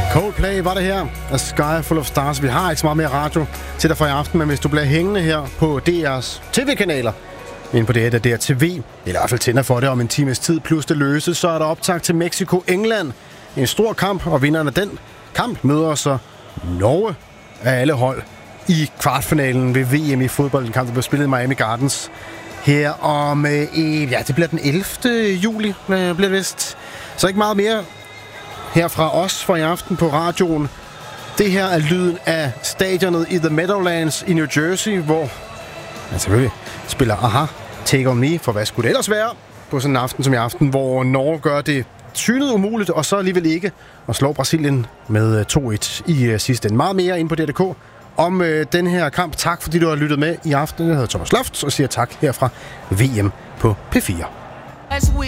Coldplay var det her. A Sky Full of Stars. Vi har ikke så meget mere radio til dig for i aften, men hvis du bliver hængende her på DR's tv-kanaler, ind på det der TV, eller i hvert fald tænder for det om en times tid, plus det løses, så er der optakt til Mexico-England. En stor kamp, og vinderen af den kamp møder så Norge af alle hold i kvartfinalen ved VM i fodbold. En kamp, der bliver spillet i Miami Gardens her om, det bliver den 11. juli, bliver det vist. Så ikke meget mere her fra os for i aften på radioen. Det her er lyden af stadionet i The Meadowlands i New Jersey, hvor man selvfølgelig spiller Aha, Take On Me, for hvad skulle det ellers være på sådan en aften som i aften, hvor Norge gør det synet umuligt, og så alligevel ikke, og slår Brasilien med 2-1 i sidste ende. Meget mere inde på DRK om den her kamp. Tak fordi du har lyttet med i aften. Jeg hedder Thomas Loft, og siger tak herfra VM på P4.